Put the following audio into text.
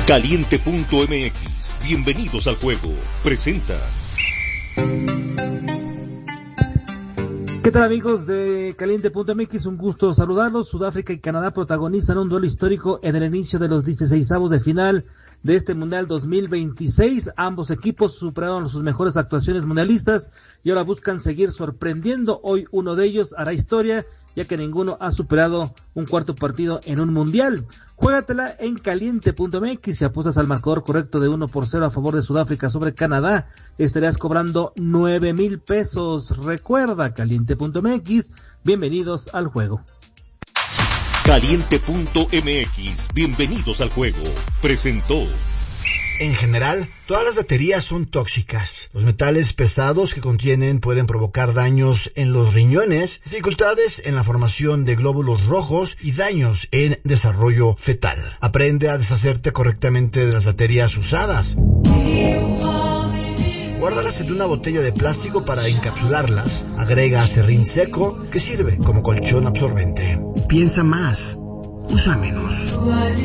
Caliente.mx, bienvenidos al juego, presenta. ¿Qué tal, amigos de Caliente.mx? Un gusto saludarlos. Sudáfrica y Canadá protagonizan un duelo histórico en el inicio de los 16avos de final de este Mundial 2026. Ambos equipos superaron sus mejores actuaciones mundialistas y ahora buscan seguir sorprendiendo. Hoy uno de ellos hará historia, ya que ninguno ha superado un cuarto partido en un mundial. Juégatela en Caliente.mx. Si apuestas al marcador correcto de 1-0 a favor de Sudáfrica sobre Canadá, estarías cobrando 9,000 pesos. Recuerda, Caliente.mx. Bienvenidos al juego. Caliente.mx, bienvenidos al juego, presentó. En general, todas las baterías son tóxicas. Los metales pesados que contienen pueden provocar daños en los riñones, dificultades en la formación de glóbulos rojos y daños en desarrollo fetal. Aprende a deshacerte correctamente de las baterías usadas. Guárdalas en una botella de plástico para encapsularlas. Agrega acerrín seco, que sirve como colchón absorbente. Piensa más, usa menos.